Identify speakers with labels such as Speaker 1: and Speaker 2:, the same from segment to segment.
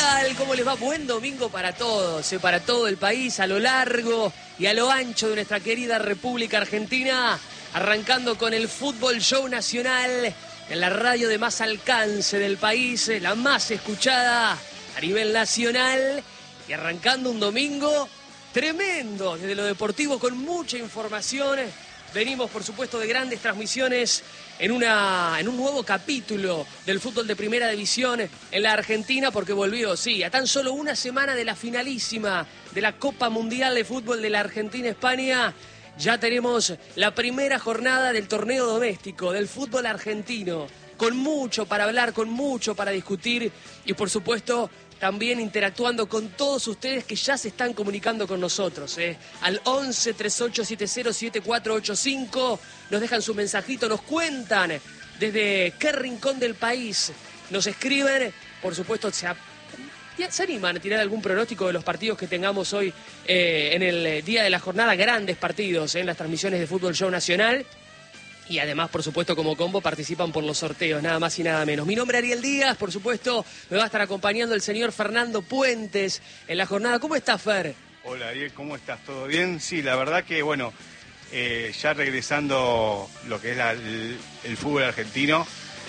Speaker 1: tal? ¿Cómo les va? Buen domingo para todos, para todo el país, a lo largo y a lo ancho de nuestra querida República Argentina, arrancando con el Fútbol Show Nacional en la radio de más alcance del país, la más escuchada a nivel nacional, y arrancando un domingo tremendo desde lo deportivo con mucha información. Venimos, por supuesto, de grandes transmisiones en un nuevo capítulo del fútbol de Primera División en la Argentina, porque volvió, sí, a tan solo una semana de la finalísima de la Copa Mundial de Fútbol de la Argentina-España. Ya tenemos la primera jornada del torneo doméstico del fútbol argentino, con mucho para hablar, con mucho para discutir y, por supuesto, también interactuando con todos ustedes que ya se están comunicando con nosotros. Al 11 3870 7485 nos dejan su mensajito, nos cuentan desde qué rincón del país nos escriben. Por supuesto, se animan a tirar algún pronóstico de los partidos que tengamos hoy en el día de la jornada. Grandes partidos en las transmisiones de Fútbol Show Nacional. Y además, por supuesto, como combo participan por los sorteos, nada más y nada menos. Mi nombre es Ariel Díaz, por supuesto, me va a estar acompañando el señor Fernando Puentes en la jornada. ¿Cómo estás, Fer?
Speaker 2: Hola, Ariel, ¿cómo estás? ¿Todo bien? Sí, la verdad que, bueno, ya regresando lo que es el fútbol argentino,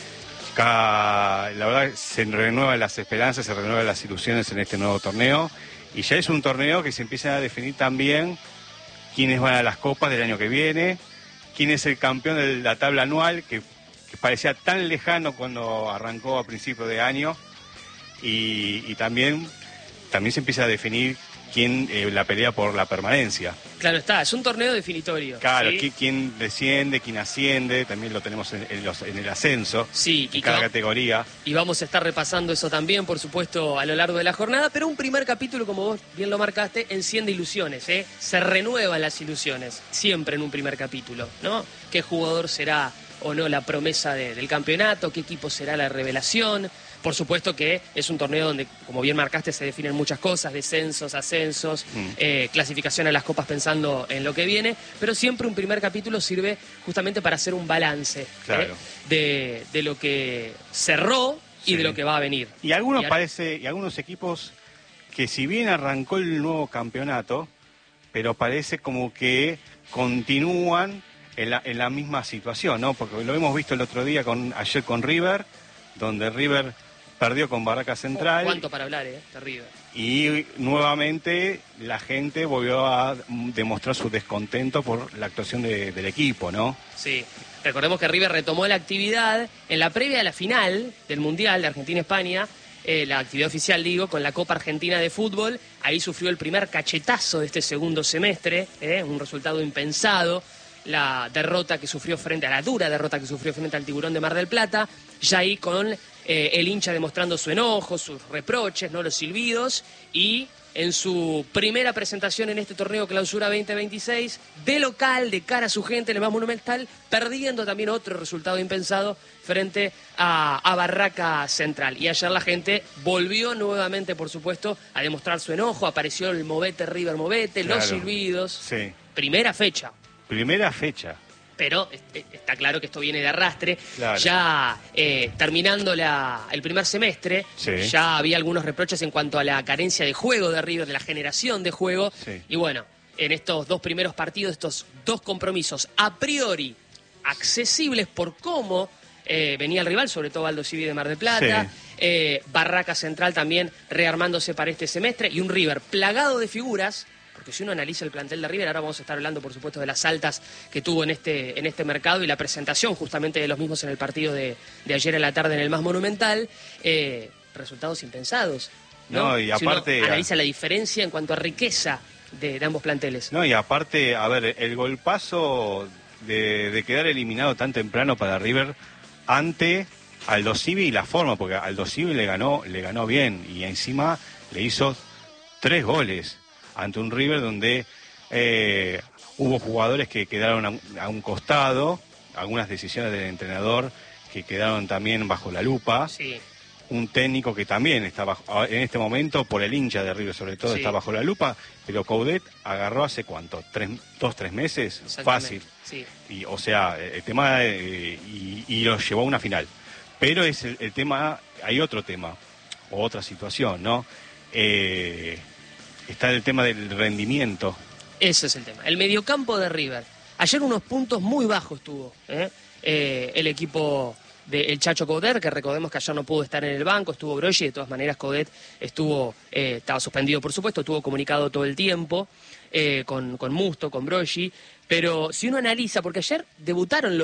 Speaker 2: la verdad se renuevan las esperanzas, se renuevan las ilusiones en este nuevo torneo. Y ya es un torneo que se empieza a definir también quiénes van a las copas del año que viene, quién es el campeón de la tabla anual, que parecía tan lejano cuando arrancó a principio de año, y también se empieza a definir quién la pelea por la permanencia.
Speaker 1: Claro está, es un torneo definitorio.
Speaker 2: Claro,
Speaker 1: ¿sí?
Speaker 2: Quién desciende, quién asciende, también lo tenemos en el ascenso,
Speaker 1: sí,
Speaker 2: en cada categoría.
Speaker 1: Y vamos a estar repasando eso también, por supuesto, a lo largo de la jornada, pero un primer capítulo, como vos bien lo marcaste, enciende ilusiones, se renuevan las ilusiones, siempre en un primer capítulo, ¿no? ¿Qué jugador será o no la promesa del campeonato? ¿Qué equipo será la revelación? Por supuesto que es un torneo donde, como bien marcaste, se definen muchas cosas, descensos, ascensos, clasificación a las copas pensando en lo que viene, pero siempre un primer capítulo sirve justamente para hacer un balance,
Speaker 2: claro,
Speaker 1: de lo que cerró y
Speaker 2: sí,
Speaker 1: de lo que va a venir.
Speaker 2: Y algunos equipos que, si bien arrancó el nuevo campeonato, pero parece como que continúan en la misma situación, ¿no? Porque lo hemos visto el otro día ayer con River, donde River perdió con Barraca Central.
Speaker 1: ¿Cuánto para hablar, de River?
Speaker 2: Y nuevamente la gente volvió a demostrar su descontento por la actuación del equipo, ¿no?
Speaker 1: Sí, recordemos que River retomó la actividad en la previa de la final del Mundial de Argentina-España, la actividad oficial, digo, con la Copa Argentina de Fútbol. Ahí sufrió el primer cachetazo de este segundo semestre, un resultado impensado. La dura derrota que sufrió frente al Tiburón de Mar del Plata, ya ahí con el hincha demostrando su enojo, sus reproches, ¿no? Los silbidos, y en su primera presentación en este torneo Clausura 2026, de local, de cara a su gente en el más monumental, perdiendo también otro resultado impensado frente a Barraca Central. Y ayer la gente volvió nuevamente, por supuesto, a demostrar su enojo, apareció el movete River Movete, claro, los silbidos.
Speaker 2: Sí.
Speaker 1: Primera fecha. Pero está claro que esto viene de arrastre. Claro. Ya terminando el primer semestre, sí, ya había algunos reproches en cuanto a la carencia de juego de River, de la generación de juego. Sí. Y bueno, en estos dos primeros partidos, estos dos compromisos a priori accesibles por cómo venía el rival, sobre todo Aldo Civi de Mar del Plata, sí, Barraca Central también rearmándose para este semestre, y un River plagado de figuras. Porque si uno analiza el plantel de River, ahora vamos a estar hablando, por supuesto, de las altas que tuvo en este mercado y la presentación justamente de los mismos en el partido de ayer en la tarde en el más monumental, resultados impensados, ¿no?
Speaker 2: Y aparte,
Speaker 1: si uno analiza la diferencia en cuanto a riqueza de ambos planteles.
Speaker 2: No, y aparte, a ver, el golpazo de quedar eliminado tan temprano para River ante Aldo Civi, y la forma, porque Aldo Civi le ganó bien, y encima le hizo 3 goles. Ante un River donde hubo jugadores que quedaron a un costado, algunas decisiones del entrenador que quedaron también bajo la lupa. Sí. Un técnico que también está en este momento, por el hincha de River sobre todo, sí, está bajo la lupa, pero Coudet agarró hace ¿cuánto? 2-3 meses, fácil. Sí. Y, o sea, el tema y lo llevó a una final. Pero es el tema, hay otro tema. otra situación, ¿no? Está el tema del rendimiento.
Speaker 1: Ese es el tema. El mediocampo de River. Ayer unos puntos muy bajos tuvo el equipo del Chacho Coudet, que recordemos que ayer no pudo estar en el banco, estuvo Broggi, de todas maneras Coudet estaba suspendido por supuesto, estuvo comunicado todo el tiempo con Musto, con Broggi, pero si uno analiza, porque ayer debutaron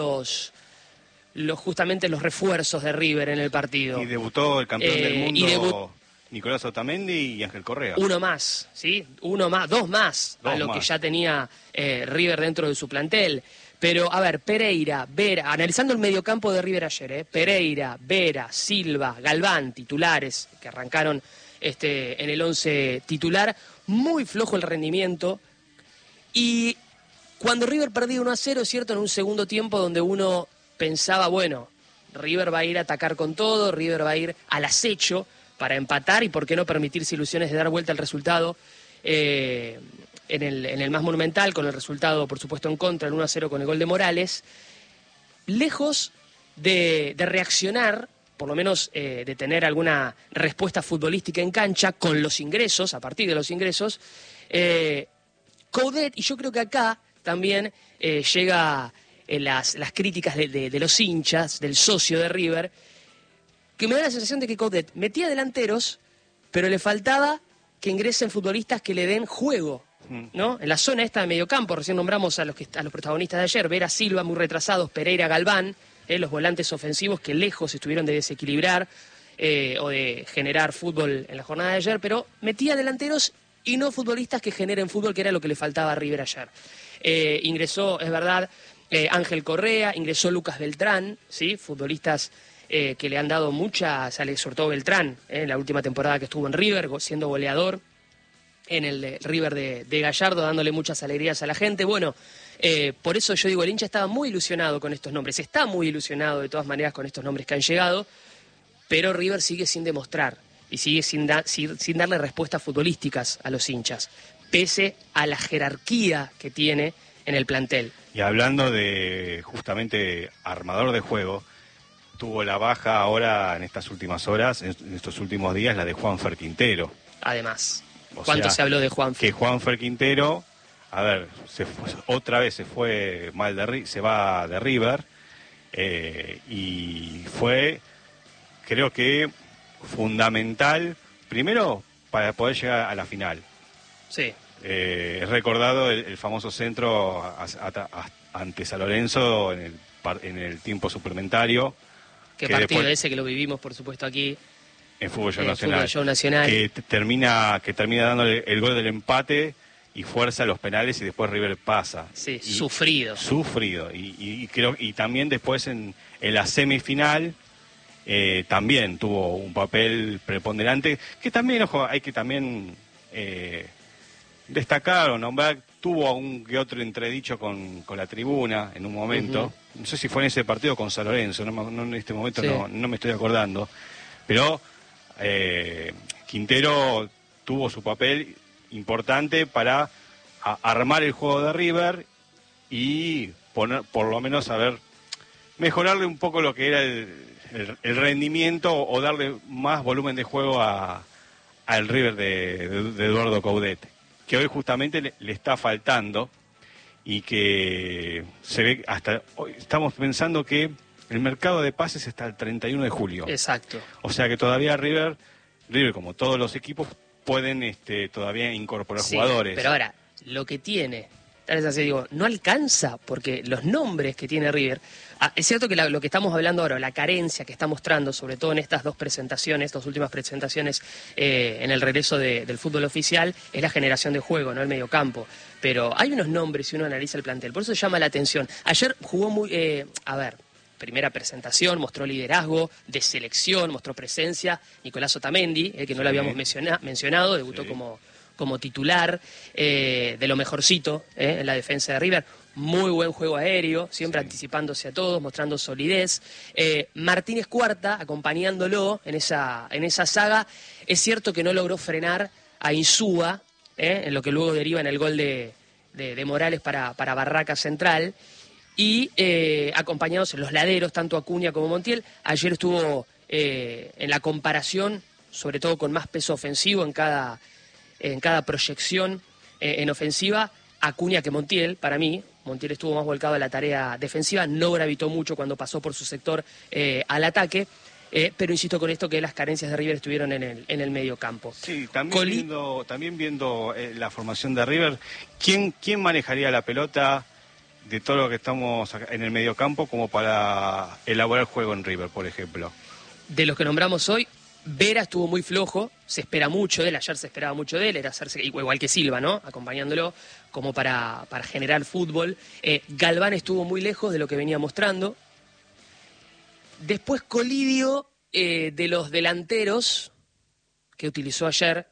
Speaker 1: justamente los refuerzos de River en el partido.
Speaker 2: Y debutó el campeón del mundo Nicolás Otamendi y Ángel Correa.
Speaker 1: Uno más, ¿sí? Dos más a lo que ya tenía River dentro de su plantel. Pero, a ver, Pereira, Vera, analizando el mediocampo de River ayer, Pereira, Vera, Silva, Galván, titulares, que arrancaron en el 11 titular, muy flojo el rendimiento. Y cuando River perdía 1-0, es cierto, en un segundo tiempo donde uno pensaba, bueno, River va a ir a atacar con todo, River va a ir al acecho para empatar y por qué no permitirse ilusiones de dar vuelta al resultado en el más monumental, con el resultado por supuesto en contra, el 1-0 con el gol de Morales, lejos de reaccionar, por lo menos de tener alguna respuesta futbolística en cancha con los ingresos, a partir de los ingresos, Coudet, y yo creo que acá también llega las críticas de los hinchas, del socio de River, que me da la sensación de que Coudet metía delanteros, pero le faltaba que ingresen futbolistas que le den juego, ¿no? En la zona esta de mediocampo, recién nombramos a los protagonistas de ayer, Vera, Silva, muy retrasados, Pereira, Galván, los volantes ofensivos que lejos estuvieron de desequilibrar o de generar fútbol en la jornada de ayer, pero metía delanteros y no futbolistas que generen fútbol, que era lo que le faltaba a River ayer. Ingresó, es verdad, Ángel Correa, ingresó Lucas Beltrán, ¿sí? Futbolistas que le han dado sobre todo Beltrán, en la última temporada que estuvo en River, siendo goleador en el River de Gallardo, dándole muchas alegrías a la gente. Bueno, por eso yo digo, el hincha estaba muy ilusionado con estos nombres, está muy ilusionado de todas maneras con estos nombres que han llegado, pero River sigue sin demostrar y sigue sin darle respuestas futbolísticas a los hinchas, pese a la jerarquía que tiene en el plantel.
Speaker 2: Y hablando de justamente armador de juego, tuvo la baja ahora en estas últimas horas, en estos últimos días, la de Juanfer Quintero.
Speaker 1: Además, ¿cuánto se habló de Juanfer?
Speaker 2: Que Juanfer Quintero, a ver, otra vez se va de River, y fue, creo que, fundamental, primero, para poder llegar a la final.
Speaker 1: Sí.
Speaker 2: Es recordado el famoso centro ante San Lorenzo en el tiempo suplementario.
Speaker 1: Qué partido después, ese que lo vivimos, por supuesto, aquí.
Speaker 2: En Fútbol Show
Speaker 1: Nacional.
Speaker 2: Que termina dándole el gol del empate y fuerza los penales y después River pasa.
Speaker 1: Sí, sufrido.
Speaker 2: Y creo, y también después en la semifinal también tuvo un papel preponderante, que también, ojo, hay que también destacar o nombrar, tuvo un que otro entredicho con la tribuna en un momento. No sé si fue en ese partido con San Lorenzo, no en este momento no me estoy acordando, pero Quintero tuvo su papel importante para armar el juego de River y por lo menos mejorarle un poco lo que era el rendimiento o darle más volumen de juego al River de Eduardo Coudet, que hoy justamente le está faltando y que se ve hasta hoy. Estamos pensando que el mercado de pases está el 31 de julio.
Speaker 1: Exacto.
Speaker 2: O sea que todavía River como todos los equipos, pueden todavía incorporar jugadores.
Speaker 1: Pero ahora, lo que tiene, tal vez así digo, no alcanza, porque los nombres que tiene River, es cierto que lo que estamos hablando ahora, la carencia que está mostrando, sobre todo en estas dos últimas presentaciones en el regreso del fútbol oficial, es la generación de juego, no el mediocampo. Pero hay unos nombres si uno analiza el plantel, por eso llama la atención. Ayer jugó primera presentación, mostró liderazgo de selección, mostró presencia, Nicolás Otamendi, que no lo habíamos mencionado, debutó como titular, de lo mejorcito en la defensa de River. Muy buen juego aéreo, siempre anticipándose a todos, mostrando solidez. Martínez Cuarta, acompañándolo en esa saga. Es cierto que no logró frenar a Insúa, en lo que luego deriva en el gol de Morales para Barraca Central. Y acompañados en los laderos, tanto Acuña como Montiel. Ayer estuvo en la comparación sobre todo con más peso ofensivo en cada proyección en ofensiva, Acuña que Montiel, para mí. Montiel estuvo más volcado a la tarea defensiva, no gravitó mucho cuando pasó por su sector al ataque, pero insisto con esto que las carencias de River estuvieron en el medio campo.
Speaker 2: Sí, también viendo la formación de River, ¿quién manejaría la pelota de todo lo que estamos acá en el medio campo como para elaborar el juego en River, por ejemplo?
Speaker 1: De los que nombramos hoy, Vera estuvo muy flojo, se espera mucho de él, ayer se esperaba mucho de él, era hacerse igual que Silva, ¿no? Acompañándolo como para generar fútbol. Galván estuvo muy lejos de lo que venía mostrando. Después Colidio, de los delanteros que utilizó ayer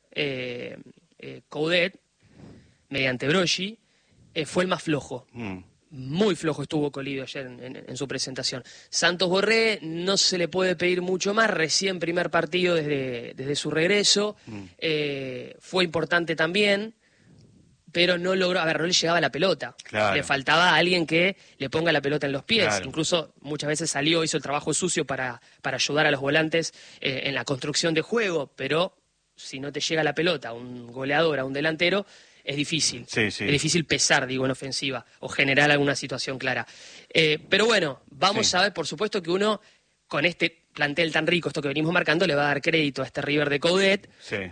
Speaker 1: Coudet, mediante Broggi, fue el más flojo. Muy flojo estuvo Colidio ayer en su presentación. Santos Borré no se le puede pedir mucho más, recién primer partido desde su regreso. Fue importante también, pero no logró, no le llegaba la pelota.
Speaker 2: Claro.
Speaker 1: Le faltaba a alguien que le ponga la pelota en los pies.
Speaker 2: Claro.
Speaker 1: Incluso muchas veces salió, hizo el trabajo sucio para ayudar a los volantes en la construcción de juego, pero si no te llega la pelota a un goleador, a un delantero, es difícil.
Speaker 2: Sí.
Speaker 1: Es difícil pesar, digo, en ofensiva o generar alguna situación clara. Pero bueno, vamos a ver, por supuesto que uno, con este plantel tan rico, esto que venimos marcando, le va a dar crédito a este River de Coudet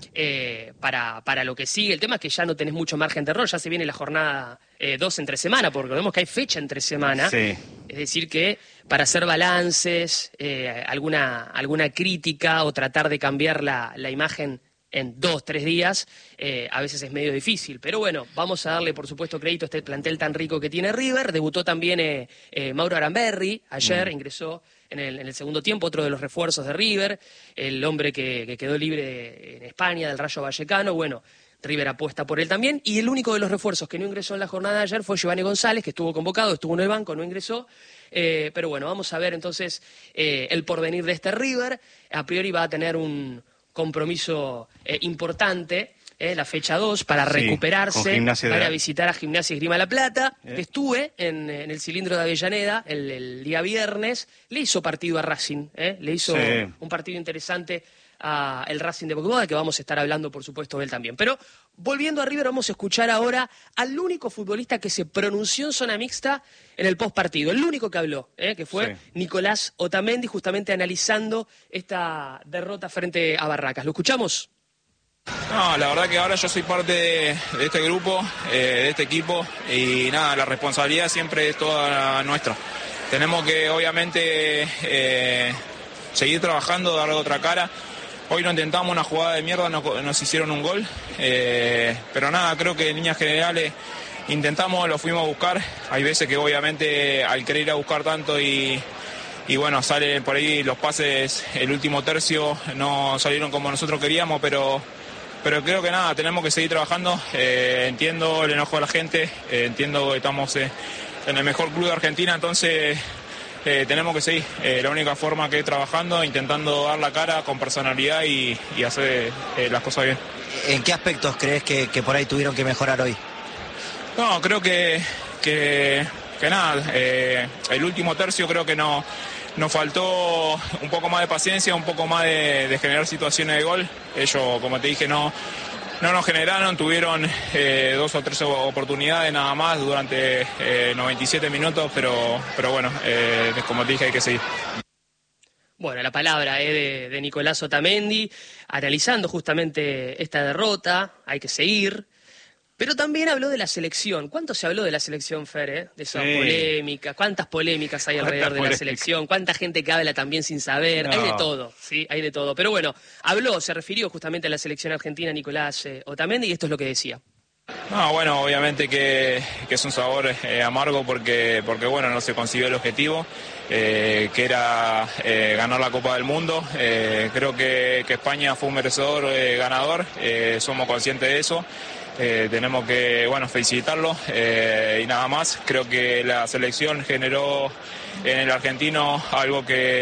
Speaker 1: para lo que sigue. El tema es que ya no tenés mucho margen de error, ya se viene la jornada 2 entre semana, porque vemos que hay fecha entre semana.
Speaker 2: Sí.
Speaker 1: Es decir que para hacer balances, alguna crítica o tratar de cambiar la imagen en 2-3 días, a veces es medio difícil. Pero bueno, vamos a darle, por supuesto, crédito a este plantel tan rico que tiene River. Debutó también Mauro Aranberri, ayer ingresó en el segundo tiempo, otro de los refuerzos de River, el hombre que quedó libre en España, del Rayo Vallecano. Bueno, River apuesta por él también. Y el único de los refuerzos que no ingresó en la jornada de ayer fue Giovanni González, que estuvo convocado, estuvo en el banco, no ingresó. Pero bueno, vamos a ver entonces el porvenir de este River. A priori va a tener un compromiso importante, la fecha 2, para recuperarse, para a visitar a Gimnasia y Esgrima La Plata. Estuve en el cilindro de Avellaneda el día viernes, le hizo partido a Racing, le hizo un partido interesante a el Racing de Boquebada, que vamos a estar hablando, por supuesto, de él también. Pero volviendo a River, vamos a escuchar ahora al único futbolista que se pronunció en zona mixta en el postpartido, el único que habló, que fue Nicolás Otamendi, justamente analizando esta derrota frente a Barracas. ¿Lo escuchamos?
Speaker 3: No, la verdad que ahora yo soy parte de este grupo, de este equipo, y nada, la responsabilidad siempre es toda nuestra. Tenemos que, obviamente, seguir trabajando, darle otra cara. Hoy no intentamos una jugada de mierda, nos hicieron un gol, pero nada, creo que en líneas generales intentamos, lo fuimos a buscar. Hay veces que obviamente al querer ir a buscar tanto y bueno, salen por ahí los pases, el último tercio no salieron como nosotros queríamos, pero creo que nada, tenemos que seguir trabajando. Entiendo el enojo de la gente, entiendo que estamos en el mejor club de Argentina, entonces tenemos que seguir. La única forma que es trabajando, intentando dar la cara con personalidad y hacer las cosas bien.
Speaker 4: ¿En qué aspectos crees que por ahí tuvieron que mejorar hoy?
Speaker 3: No, creo que nada, el último tercio creo que nos faltó un poco más de paciencia, un poco más de generar situaciones de gol. Ellos, como te dije, no nos generaron, tuvieron 2 o 3 oportunidades nada más durante 97 minutos, pero bueno, como te dije, hay que seguir.
Speaker 1: Bueno, la palabra de Nicolás Otamendi, analizando justamente esta derrota, hay que seguir. Pero también habló de la selección. ¿Cuánto se habló de la selección, Fer? De esa polémica. ¿Cuántas polémicas hay alrededor de la selección? ¿Cuánta gente que habla también sin saber? No. Hay de todo, sí, hay de todo. Pero bueno, se refirió justamente a la selección argentina Nicolás Otamendi, y esto es lo que decía.
Speaker 3: No, bueno, obviamente que es un sabor amargo porque bueno, no se consiguió el objetivo, que era ganar la Copa del Mundo. Creo que España fue un merecedor ganador, somos conscientes de eso. Tenemos que, felicitarlo y nada más. Creo que la selección generó en el argentino algo que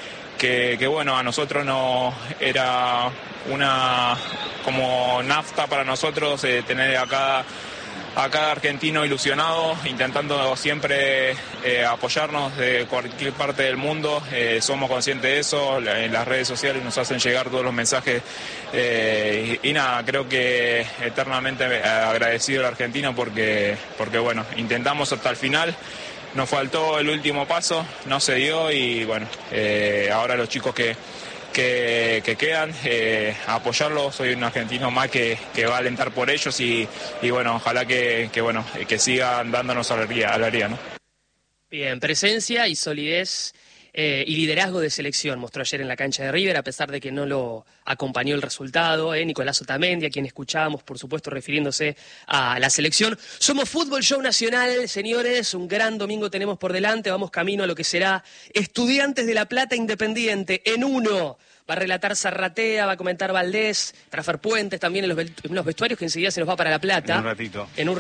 Speaker 3: a nosotros no era una como nafta para nosotros, tener acá a cada argentino ilusionado, intentando siempre apoyarnos de cualquier parte del mundo. Somos conscientes de eso, en las redes sociales nos hacen llegar todos los mensajes y nada, creo que eternamente agradecido a la Argentina porque bueno, intentamos hasta el final. Nos faltó el último paso, no se dio y bueno, ahora los chicos que quedan, apoyarlos. Soy un argentino más que va a alentar por ellos y bueno, ojalá que sigan dándonos alegría, ¿no?
Speaker 1: Bien, presencia y solidez y liderazgo de selección mostró ayer en la cancha de River, a pesar de que no lo acompañó el resultado. Nicolás Otamendi, a quien escuchábamos, por supuesto, refiriéndose a la selección. Somos Fútbol Show Nacional, señores, un gran domingo tenemos por delante, vamos camino a lo que será Estudiantes de La Plata Independiente en 1. Va a relatar Zarratea, va a comentar Valdés, Trafer Puentes también en los vestuarios, que enseguida se nos va para La Plata.
Speaker 2: En un ratito.